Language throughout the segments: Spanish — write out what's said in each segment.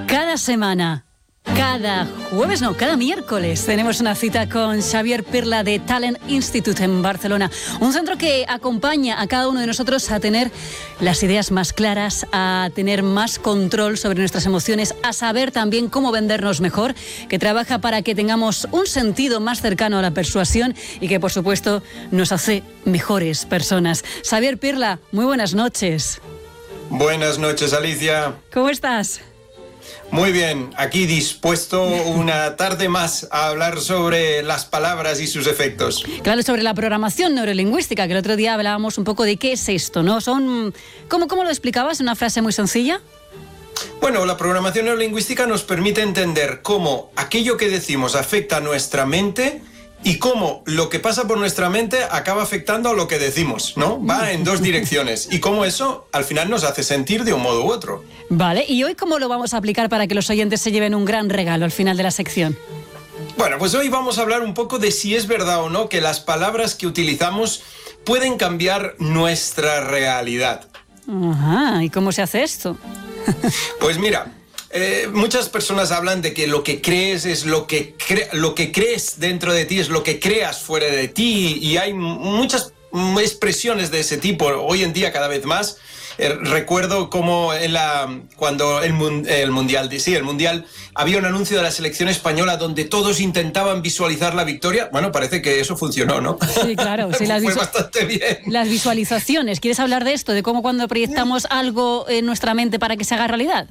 Cada semana, cada miércoles tenemos una cita con Xavier Pirla de Talent Institute en Barcelona. Un centro que acompaña a cada uno de nosotros a tener las ideas más claras, a tener más control sobre nuestras emociones, a saber también cómo vendernos mejor, que trabaja para que tengamos un sentido más cercano a la persuasión y que, por supuesto, nos hace mejores personas. Xavier Pirla, muy buenas noches. Buenas noches, Alicia. ¿Cómo estás? Muy bien, aquí dispuesto una tarde más a hablar sobre las palabras y sus efectos. Claro, sobre la programación neurolingüística, que el otro día hablábamos un poco de qué es esto, ¿no? ¿Cómo lo explicabas en una frase muy sencilla? Bueno, la programación neurolingüística nos permite entender cómo aquello que decimos afecta a nuestra mente y cómo lo que pasa por nuestra mente acaba afectando a lo que decimos, ¿no? Va en dos direcciones y cómo eso al final nos hace sentir de un modo u otro. Vale, ¿y hoy cómo lo vamos a aplicar para que los oyentes se lleven un gran regalo al final de la sección? Bueno, pues hoy vamos a hablar un poco de si es verdad o no que las palabras que utilizamos pueden cambiar nuestra realidad. Ajá, ¿y cómo se hace esto? Pues mira, muchas personas hablan de que lo que crees es lo que crees dentro de ti, es lo que creas fuera de ti, y hay muchas expresiones de ese tipo hoy en día cada vez más. Recuerdo como cuando el Mundial había un anuncio de la selección española donde todos intentaban visualizar la victoria. Bueno, parece que eso funcionó, ¿no? Sí, claro. Sí, fue bastante bien. Las visualizaciones. ¿Quieres hablar de esto? ¿De cómo cuando proyectamos algo en nuestra mente para que se haga realidad?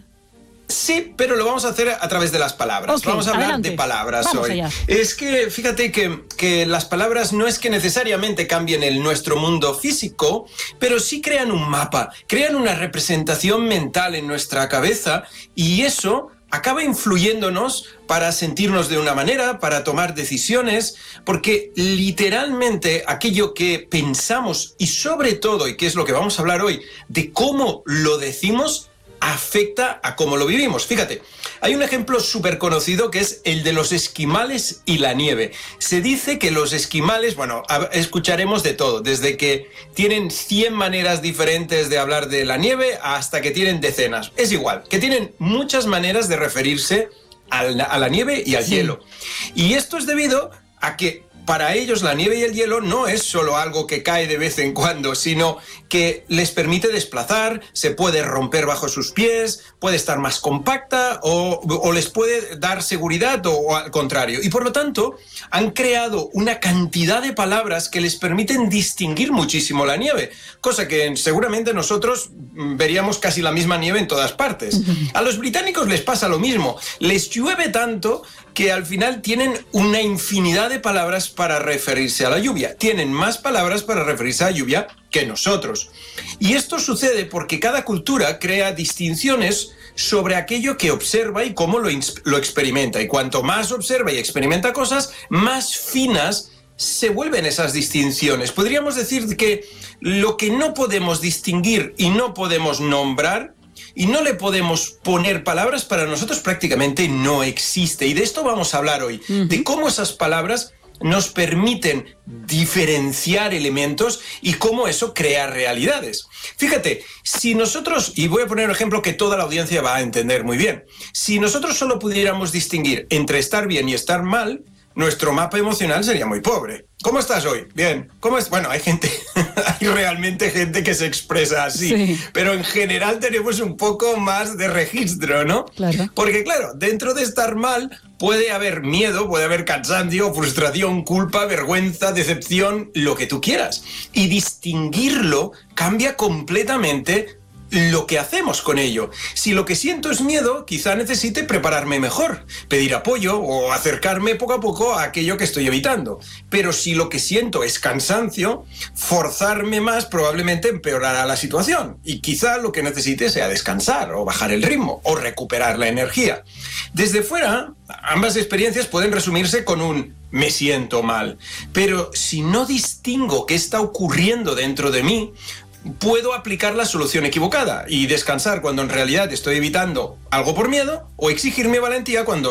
Sí, pero lo vamos a hacer a través de las palabras. Okay, vamos a hablar adelante. de palabras vamos hoy. Allá. Es que fíjate que las palabras no es que necesariamente cambien nuestro mundo físico, pero sí crean un mapa, crean una representación mental en nuestra cabeza, y eso acaba influyéndonos para sentirnos de una manera, para tomar decisiones, porque literalmente aquello que pensamos y sobre todo, y que es lo que vamos a hablar hoy, de cómo lo decimos, afecta a cómo lo vivimos. Fíjate, hay un ejemplo súper conocido que es el de los esquimales y la nieve. Se dice que los esquimales, bueno, escucharemos de todo, desde que tienen 100 maneras diferentes de hablar de la nieve hasta que tienen decenas. Es igual, que tienen muchas maneras de referirse a la nieve y al hielo. Y esto es debido a que para ellos la nieve y el hielo no es solo algo que cae de vez en cuando, sino que les permite desplazar, se puede romper bajo sus pies, puede estar más compacta o les puede dar seguridad o al contrario. Y por lo tanto han creado una cantidad de palabras que les permiten distinguir muchísimo la nieve, cosa que seguramente nosotros veríamos casi la misma nieve en todas partes. A los británicos les pasa lo mismo, les llueve tanto que al final tienen una infinidad de palabras para referirse a la lluvia. Tienen más palabras para referirse a la lluvia que nosotros. Y esto sucede porque cada cultura crea distinciones sobre aquello que observa y cómo lo experimenta. Y cuanto más observa y experimenta cosas, más finas se vuelven esas distinciones. Podríamos decir que lo que no podemos distinguir y no podemos nombrar y no le podemos poner palabras, para nosotros prácticamente no existe. Y de esto vamos a hablar hoy, de cómo esas palabras nos permiten diferenciar elementos y cómo eso crea realidades. Fíjate, si nosotros, y voy a poner un ejemplo que toda la audiencia va a entender muy bien, si nosotros solo pudiéramos distinguir entre estar bien y estar mal, nuestro mapa emocional sería muy pobre. ¿Cómo estás hoy? Bien. ¿Cómo es? Bueno, hay realmente gente que se expresa así, sí, pero en general tenemos un poco más de registro, ¿no? Claro. Porque claro, dentro de estar mal puede haber miedo, puede haber cansancio, frustración, culpa, vergüenza, decepción, lo que tú quieras. Y distinguirlo cambia completamente lo que hacemos con ello. Si lo que siento es miedo, quizá necesite prepararme mejor, pedir apoyo o acercarme poco a poco a aquello que estoy evitando. Pero si lo que siento es cansancio, forzarme más probablemente empeorará la situación y quizá lo que necesite sea descansar o bajar el ritmo o recuperar la energía. Desde fuera, ambas experiencias pueden resumirse con un me siento mal, pero si no distingo qué está ocurriendo dentro de mí, puedo aplicar la solución equivocada y descansar cuando en realidad estoy evitando algo por miedo, o exigirme valentía cuando